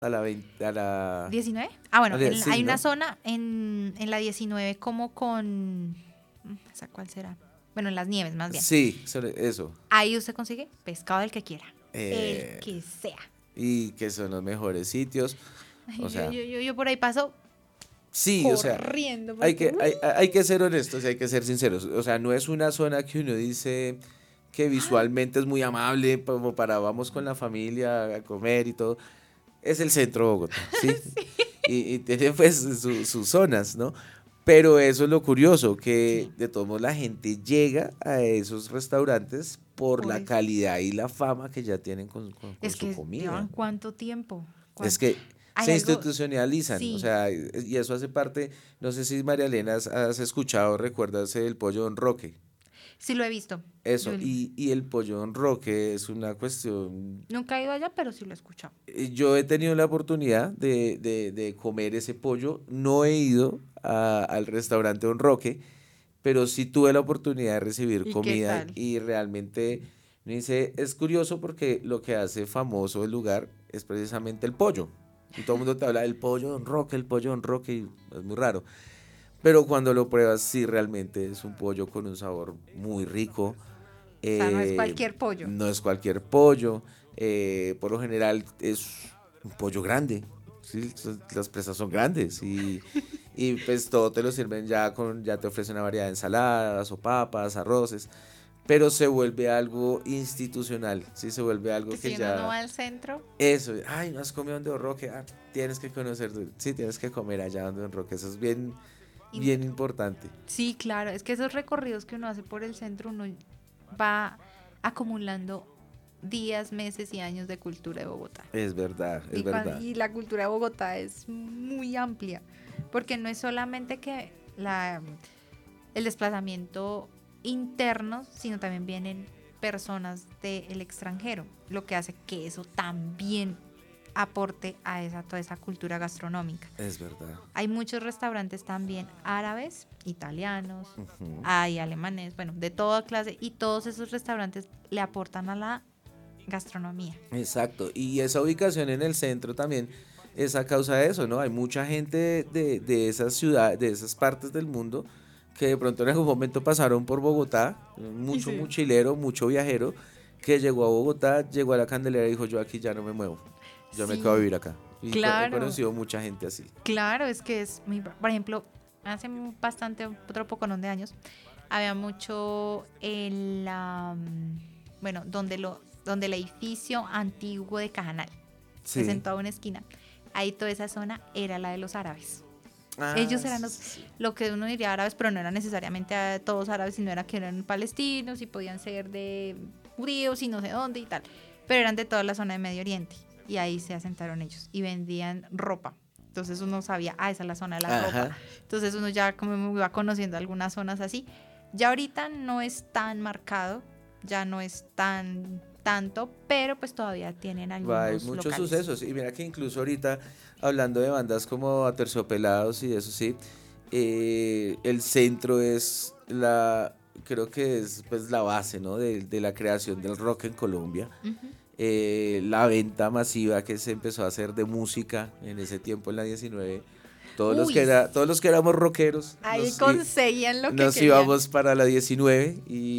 a la 20, a la... ¿19? Ah, bueno, Sí, hay una ¿no? zona en la 19 como con... ¿Esa cuál será? Bueno, en las nieves más bien. Sí, eso. Ahí usted consigue pescado del que quiera. El Eh, que sea. y que son los mejores sitios. O Ay, sea, yo por ahí paso sí, o sea, corriendo hay porque... que, hay que ser honestos y hay que ser sinceros. O sea, no es una zona que uno dice que visualmente es muy amable, como para vamos con la familia a comer y todo. Es el centro de Bogotá, ¿sí? Y tiene pues sus zonas, ¿no? Pero eso es lo curioso, que Sí, de todos modos la gente llega a esos restaurantes por por la eso. calidad y la fama que ya tienen con Es su que llevan comida. cuánto tiempo. Es que Hay se algo, institucionalizan, o sí, sea, y eso hace parte, no sé si María Elena has escuchado, recuerdas el pollo Don Roque. sí lo he visto. Eso, y el pollo Don Roque es una cuestión. Nunca he ido allá, pero sí lo he escuchado. Yo he tenido la oportunidad de comer ese pollo, no he ido al restaurante Don Roque, pero sí tuve la oportunidad de recibir ¿Y qué comida tal? y realmente me dice, es curioso porque lo que hace famoso el lugar es precisamente el pollo. Y todo el mundo te habla del pollo Don Roque, el pollo Don Roque, y es muy raro. Pero cuando lo pruebas, sí realmente es un pollo con un sabor muy rico. O sea, no es eh, cualquier pollo. no es cualquier pollo. Por lo general es un pollo grande. ¿Sí? Las presas son grandes y pues todo te lo sirven ya te ofrecen una variedad de ensaladas o papas, arroces, pero se vuelve algo institucional, ¿sí? Se vuelve algo Que que si uno no ya, va al centro, eso, ay, no has comido donde Don Roque, tienes que conocer, sí, tienes que comer allá donde Don Roque, eso es bien, bien inter- importante. sí, claro, es que esos recorridos que uno hace por el centro, uno va acumulando días, meses y años de cultura de Bogotá. Es verdad, es Y, verdad. y la cultura de Bogotá es muy amplia, porque no es solamente que el desplazamiento interno, sino también vienen personas del extranjero, lo que hace que eso también aporte a toda esa cultura gastronómica. Es verdad. Hay muchos restaurantes también árabes, italianos, Ujú. hay alemanes, bueno, de toda clase, y todos esos restaurantes le aportan a la gastronomía. Exacto, y esa ubicación en el centro también es a causa de eso, ¿no? Hay mucha gente de esas ciudades, de esas partes del mundo que de pronto en algún momento pasaron por Bogotá, Y mucho sí. mochilero, mucho viajero, que llegó a Bogotá, llegó a la Candelera y dijo, yo aquí ya no me muevo, yo me quedo a Sí, vivir acá. Y he claro, conocido mucha gente así. claro, es que es muy, por ejemplo, hace bastante, otro poco de años, había mucho en la, bueno, donde el edificio antiguo de Cajanal, que es en Sí. toda una esquina, ahí toda esa zona era la de los árabes. Ah, Ellos eran sí, sí, sí. lo que uno diría árabes, pero no eran necesariamente todos árabes, sino era que eran palestinos y podían ser de judíos y no sé dónde y tal. Pero eran de toda la zona de Medio Oriente. Y ahí se asentaron ellos y vendían ropa. Entonces uno sabía, esa es la zona de la ropa. Ajá. Entonces uno ya como iba conociendo algunas zonas así. Ya ahorita no es tan marcado, ya no es tan tanto, pero pues todavía tienen Hay algunos muchos locales. sucesos. Y mira que incluso ahorita, hablando de bandas como Aterciopelados y eso sí, el centro es creo que es pues la base, ¿no? De la creación del rock en Colombia. Ujú. La venta masiva que se empezó a hacer de música en ese tiempo en la 19. Uy, Todos los que éramos rockeros ahí conseguían lo que nos querían. íbamos para la 19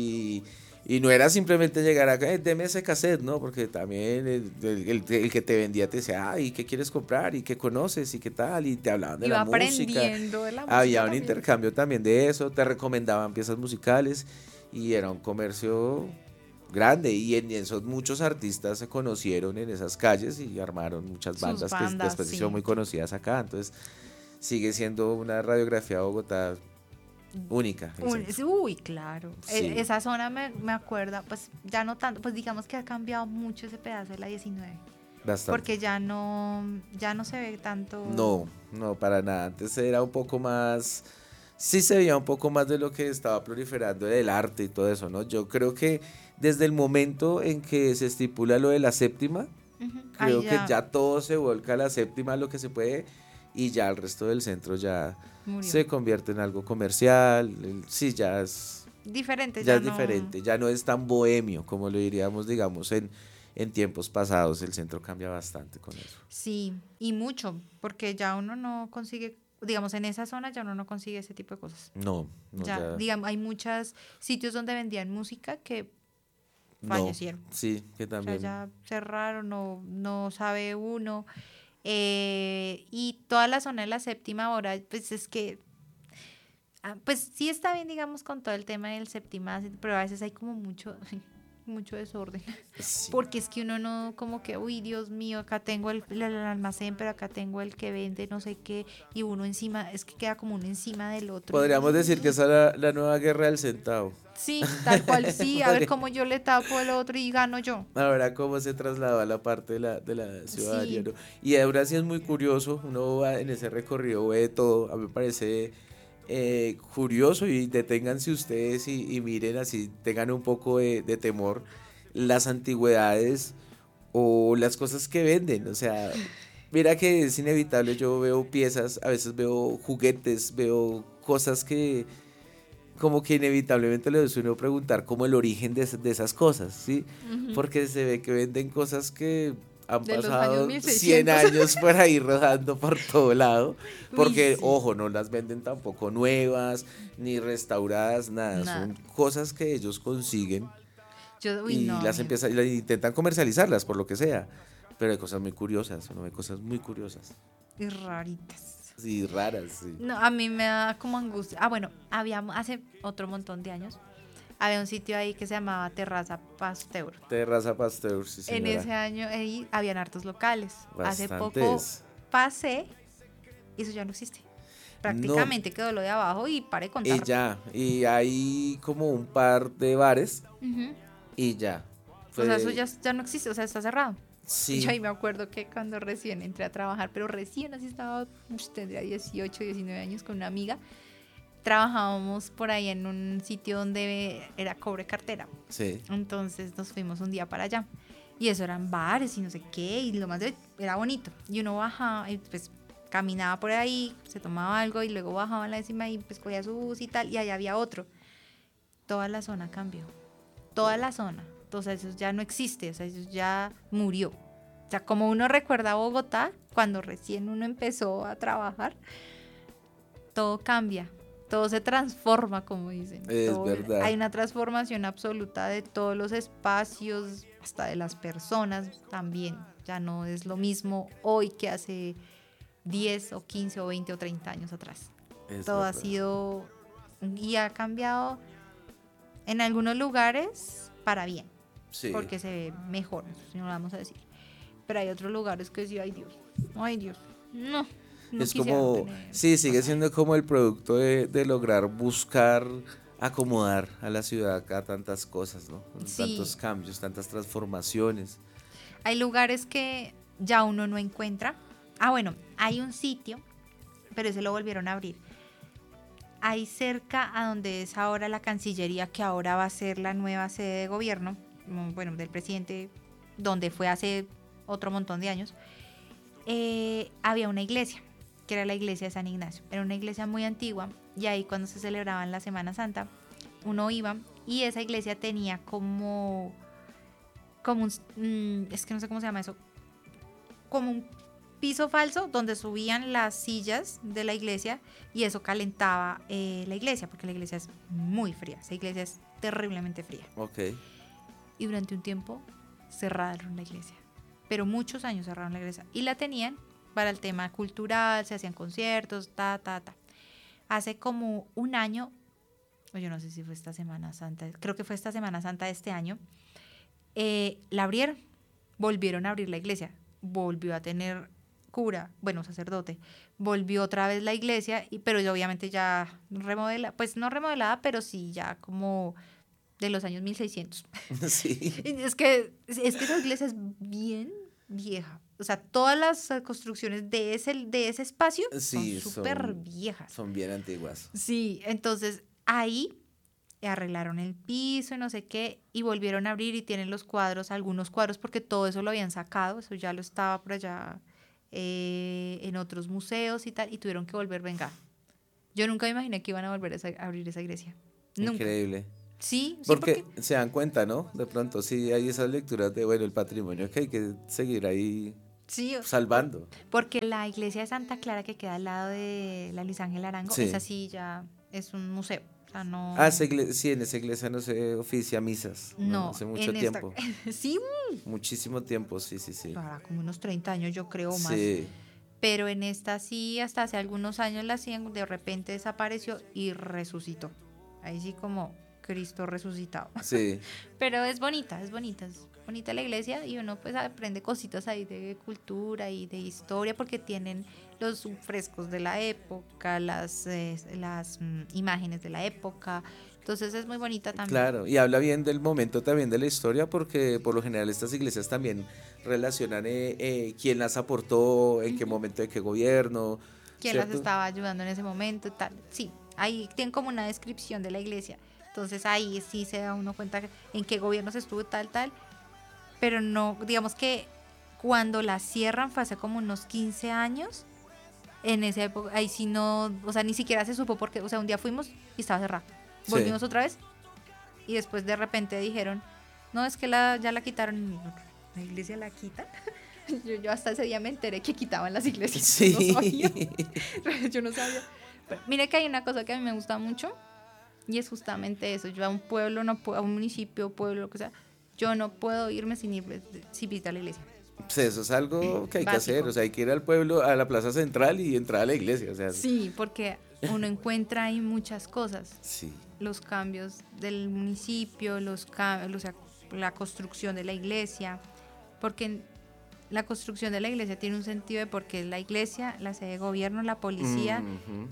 y no era simplemente llegar acá, deme ese cassette, ¿no? Porque también el que te vendía te decía, ¿y qué quieres comprar? ¿Y qué conoces? ¿Y qué tal? Y te hablaban de la Iba música. aprendiendo de la música Había un también. intercambio también de eso, te recomendaban piezas musicales y era un comercio grande y en esos muchos artistas se conocieron en esas calles y armaron muchas Sus bandas que bandas, después se hicieron sí. muy conocidas acá. Entonces sigue siendo una radiografía de Bogotá única, el centro. Uy, claro. Sí, Esa zona me acuerda, pues ya no tanto, pues digamos que ha cambiado mucho ese pedazo de la 19, bastante. porque ya no se ve tanto. No, no, para nada. Antes era un poco más, sí se veía un poco más de lo que estaba proliferando del arte y todo eso, ¿no? Yo creo que desde el momento en que se estipula lo de la séptima, Ujú, ahí creo que ya ya todo se volca a la séptima lo que se puede y ya el resto del centro ya murió. se convierte en algo comercial, sí, Diferente, ya ya es no. diferente, ya no es tan bohemio como lo diríamos, digamos, en tiempos pasados el centro cambia bastante con eso. Sí, y mucho, porque ya uno no consigue, digamos, en esa zona ya uno no consigue ese tipo de cosas. No, no, Ya, ya, digamos, hay muchos sitios donde vendían música que no, fallecieron. sí, que O sea, también, ya cerraron, no sabe uno. Y toda la zona de la séptima hora, pues es que, pues sí está bien, digamos, con todo el tema del séptima, pero a veces hay como mucho, mucho desorden. sí. Porque es que uno no, como que, uy, Dios mío, acá tengo el almacén, pero acá tengo el que vende no sé qué, y uno encima, es que queda como uno encima del otro. Podríamos decir que esa es la nueva guerra del centavo. Sí, tal cual, sí, a ver Podría- cómo yo le tapo el otro y gano yo. Ahora cómo se trasladó a la parte de la ciudadanía, Sí, ¿no? Y ahora sí es muy curioso, uno va en ese recorrido, ve todo, a mí me parece curioso y deténganse ustedes y miren así, tengan un poco de temor las antigüedades o las cosas que venden, o sea, mira que es inevitable, yo veo piezas, a veces veo juguetes, veo cosas que como que inevitablemente le suele uno preguntar como el origen de esas cosas, ¿sí? ujú, Porque se ve que venden cosas que han de los años pasado mil 100 seiscientos años por ahí rodando por todo lado, Uy, porque, sí, ojo, no las venden tampoco nuevas, ni restauradas, nada, nada. son cosas que ellos consiguen Uy, y no, las amigo. empiezan, y las intentan comercializarlas, por lo que sea, pero hay cosas muy curiosas, uno ve cosas muy curiosas, Y raritas. sí, raras, sí. No, a mí me da como angustia. Ah, bueno, hace otro montón de años, había un sitio ahí que se llamaba Terraza Pasteur. Terraza Pasteur, sí En señora, ese año ahí habían hartos locales. Hace poco bastantes. pasé y eso ya no existe. No, Prácticamente quedó lo de abajo y paré de y contar. ya, y hay como un par de bares Ujú. y ya. O sea, eso Fue, ya no existe, o sea, está cerrado. Y yo sí, ahí me acuerdo que cuando recién entré a trabajar, pero recién así estaba, tendría 18, 19 años con una amiga, trabajábamos por ahí en un sitio donde era cobre cartera. sí, Entonces nos fuimos un día para allá. Y eso eran bares y no sé qué, y lo más era bonito. Y uno bajaba, y pues caminaba por ahí, se tomaba algo y luego bajaba a la décima y pues cogía su bus y tal, y allá había otro. Toda la zona cambió. Toda la zona. Entonces eso ya no existe, o sea, eso ya murió. O sea, como uno recuerda Bogotá, cuando recién uno empezó a trabajar, todo cambia, todo se transforma, como dicen. es Hay verdad. una transformación absoluta de todos los espacios, hasta de las personas también. Ya no es lo mismo hoy que hace 10 o 15 o 20 o 30 años atrás. Es Todo ha verdad. sido y ha cambiado en algunos lugares para bien, Sí. porque se ve mejor, si no lo vamos a decir. Pero hay otros lugares que sí, ay Dios, no, no Es quisiera como, tener, sí, sigue pasar. siendo como el producto de lograr buscar acomodar a la ciudad a tantas cosas, ¿no? Con tantos Sí, cambios, tantas transformaciones. hay lugares que ya uno no encuentra. Ah, bueno, hay un sitio, pero ese lo volvieron a abrir. Ahí cerca a donde es ahora la Cancillería, que ahora va a ser la nueva sede de gobierno, bueno, del presidente, donde fue hace otro montón de años, había una iglesia, que era la iglesia de San Ignacio. Era una iglesia muy antigua y ahí cuando se celebraban la Semana Santa, uno iba y esa iglesia tenía como es que no sé cómo se llama eso, como un piso falso donde subían las sillas de la iglesia y eso calentaba la iglesia, porque la iglesia es muy fría, esa iglesia es terriblemente fría. Ok, Y durante un tiempo cerraron la iglesia, pero muchos años cerraron la iglesia y la tenían para el tema cultural, se hacían conciertos, ta. Hace como un año, o yo no sé si fue esta Semana Santa, creo que fue esta Semana Santa de este año, la abrieron, volvieron a abrir la iglesia, volvió a tener cura, bueno, sacerdote, volvió otra vez la iglesia, pero obviamente ya remodelada, pues no remodelada, pero sí ya como de los años 1600. sí, Es que esa iglesia es bien vieja. O sea, todas las construcciones de ese espacio son sí, súper viejas. son bien antiguas. Sí, entonces ahí arreglaron el piso y no sé qué, y volvieron a abrir y tienen los cuadros, algunos cuadros, porque todo eso lo habían sacado, eso ya lo estaba por allá en otros museos y tal, y tuvieron que volver, venga. Yo nunca me imaginé que iban a volver a abrir esa iglesia. Nunca. Increíble. Sí, Porque se dan cuenta, ¿no? De pronto sí hay esas lecturas de, bueno, el patrimonio que hay que seguir ahí sí, salvando. porque la iglesia de Santa Clara que queda al lado de la Luis Ángel Arango, Sí. esa sí ya es un museo. O sea, no. Sí, en esa iglesia no se oficia misas. No, Hace mucho en tiempo. sí, Muchísimo tiempo, sí. para como unos 30 años yo creo más. Sí. Pero en esta sí, hasta hace algunos años la hacían, de repente desapareció y resucitó. Ahí sí como Cristo resucitado. Sí. Pero es bonita la iglesia y uno pues aprende cositas ahí de cultura y de historia porque tienen los frescos de la época, las imágenes de la época. Entonces es muy bonita también. Claro, y habla bien del momento también de la historia porque por lo general estas iglesias también relacionan quién las aportó, en qué momento, de qué gobierno. ¿Quién ¿cierto? las estaba ayudando en ese momento y tal? Sí, ahí tienen como una descripción de la iglesia. Entonces ahí sí se da uno cuenta en qué gobiernos estuvo tal. Pero no, digamos que cuando la cierran fue hace como unos 15 años. En esa época, ahí sí no, o sea, ni siquiera se supo porque, o sea, un día fuimos y estaba cerrada. Volvimos Sí. otra vez y después de repente dijeron, no, es que ya la quitaron. ¿La iglesia la quitan? Yo hasta ese día me enteré que quitaban las iglesias. Sí. No sabía. Yo no sabía. Pero mire que hay una cosa que a mí me gusta mucho y es justamente eso. Yo a un pueblo, no puedo, a un municipio, pueblo, lo que sea, yo no puedo irme sin visitar la iglesia. Pues eso es algo que hay que Básico. hacer, o sea, hay que ir al pueblo, a la plaza central y entrar a la iglesia, o sea. Sí, porque uno encuentra ahí muchas cosas. Sí. Los cambios del municipio, o sea, la construcción de la iglesia, porque la construcción de la iglesia tiene un sentido de porque la iglesia, la sede de gobierno, la policía Ujú.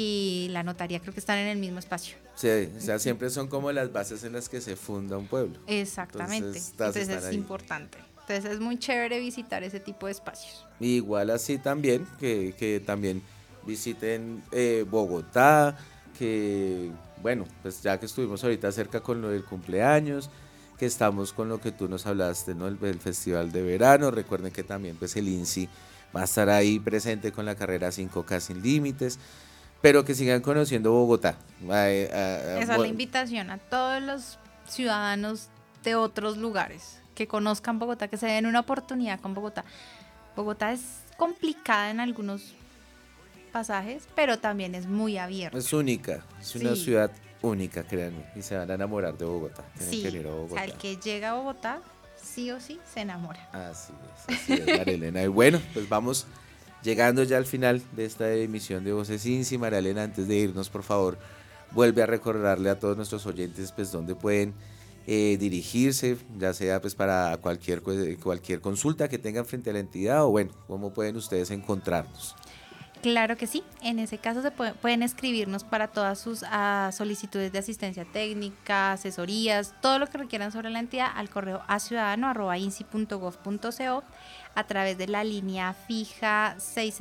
y la notaría creo que están en el mismo espacio. Sí, o sea, siempre son como las bases en las que se funda un pueblo. Exactamente. Entonces es ahí. importante. Entonces es muy chévere visitar ese tipo de espacios. Igual así también, que también visiten Bogotá, que bueno, pues ya que estuvimos ahorita cerca con lo del cumpleaños, que estamos con lo que tú nos hablaste, ¿no? El festival de verano, recuerden que también pues el INSI va a estar ahí presente con la carrera 5K sin límites, pero que sigan conociendo Bogotá. Esa es la invitación a todos los ciudadanos de otros lugares que conozcan Bogotá, que se den una oportunidad con Bogotá. Bogotá es complicada en algunos pasajes, pero también es muy abierta. Es única, es una Sí. ciudad única, créanme, y se van a enamorar de Bogotá. Tienen Sí, que venir a o Bogotá. sea, el que llega a Bogotá, sí o sí, se enamora. Así es, María Elena. Y bueno, pues vamos llegando ya al final de esta emisión de Voces INSI. María Elena, antes de irnos, por favor, vuelve a recordarle a todos nuestros oyentes pues dónde pueden dirigirse, ya sea pues para cualquier consulta que tengan frente a la entidad o bueno, cómo pueden ustedes encontrarnos. Claro que sí, en ese caso pueden escribirnos para todas sus solicitudes de asistencia técnica, asesorías, todo lo que requieran sobre la entidad al correo aciudadano@insi.gov.co a través de la línea fija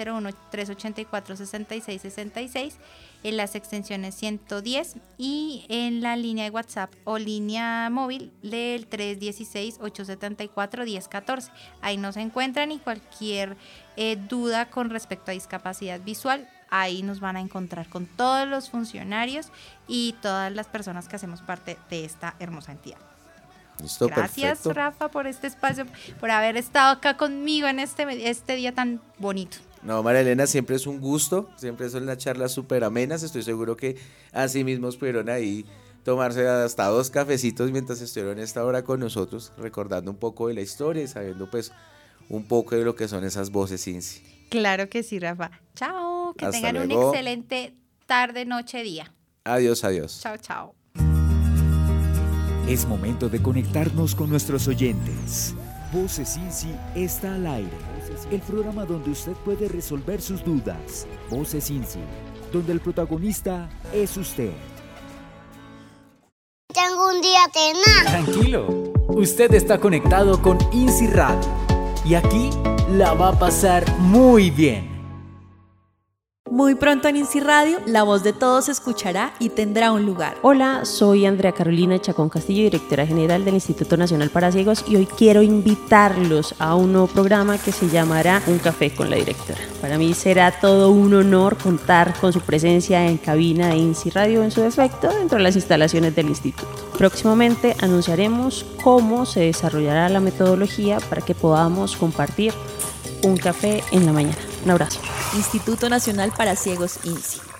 601-384-6666 en las extensiones 110 y en la línea de WhatsApp o línea móvil del 316-874-1014. Ahí nos encuentran y cualquier duda con respecto a discapacidad visual, ahí nos van a encontrar con todos los funcionarios y todas las personas que hacemos parte de esta hermosa entidad. Listo, Gracias, perfecto. Rafa, por este espacio, por haber estado acá conmigo en este día tan bonito. No, María Elena, siempre es un gusto, siempre son las charlas súper amenas, estoy seguro que así mismos pudieron ahí tomarse hasta 2 cafecitos mientras estuvieron esta hora con nosotros, recordando un poco de la historia y sabiendo pues un poco de lo que son esas voces INSI. Claro que sí, Rafa. Chao, que Hasta tengan luego. un excelente tarde, noche, día. Adiós, adiós. Chao, chao. Es momento de conectarnos con nuestros oyentes. Voces INSI está al aire. El programa donde usted puede resolver sus dudas. Voces INSI, donde el protagonista es usted. Tengo un día tenaz. Tranquilo, usted está conectado con INSI Radio y aquí la va a pasar muy bien. Muy pronto en INSI Radio, la voz de todos se escuchará y tendrá un lugar. Hola, soy Andrea Carolina Chacón Castillo, directora general del Instituto Nacional para Ciegos, y hoy quiero invitarlos a un nuevo programa que se llamará Un Café con la Directora. Para mí será todo un honor contar con su presencia en cabina de INSI Radio en su defecto dentro de las instalaciones del instituto. Próximamente anunciaremos cómo se desarrollará la metodología para que podamos compartir un café en la mañana. Un abrazo. Instituto Nacional para Ciegos, INSI.